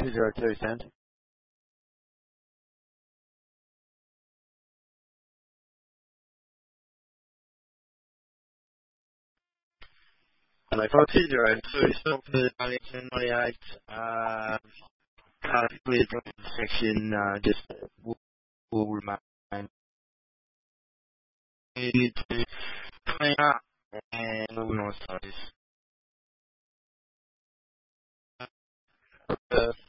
202 cent. Like 202 stop for Darlington 98. Can't clear drop the section, just will remain. We need to clean up and organise those.